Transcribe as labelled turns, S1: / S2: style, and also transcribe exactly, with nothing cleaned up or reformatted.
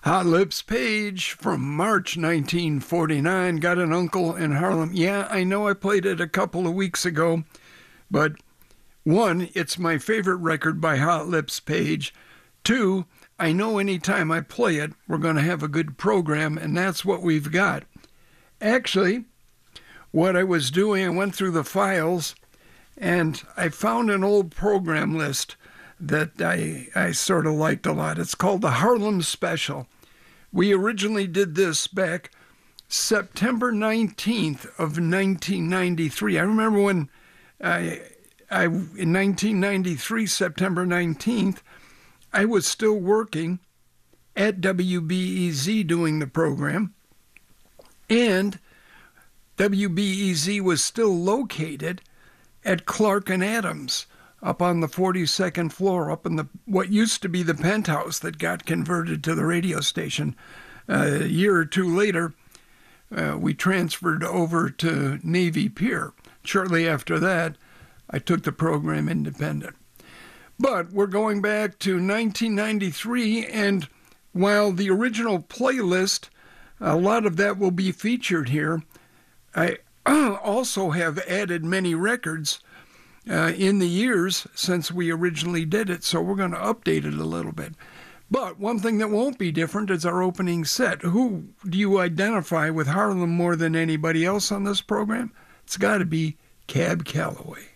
S1: Hot Lips Page from March nineteen forty-nine. Got an uncle in Harlem. Yeah, I know I played it a couple of weeks ago, but one, it's my favorite record by Hot Lips Page. Two, I know anytime I play it, we're going to have a good program, and that's what we've got. Actually, what I was doing, I went through the files, and I found an old program list that I, I sort of liked a lot. It's called the Harlem Special. We originally did this back September nineteenth of nineteen ninety-three. I remember when I, I in nineteen ninety-three, September nineteenth, I was still working at W B E Z doing the program, and W B E Z was still located at Clark and Adams, up on the forty-second floor, up in the what used to be the penthouse that got converted to the radio station. Uh, a year or two later, uh, we transferred over to Navy Pier. Shortly after that, I took the program independent. But we're going back to nineteen ninety-three, and while the original playlist, a lot of that will be featured here, I also have added many records Uh, in the years since we originally did it, so we're going to update it a little bit. But one thing that won't be different is our opening set. Who do you identify with Harlem more than anybody else on this program? It's got to be Cab Calloway.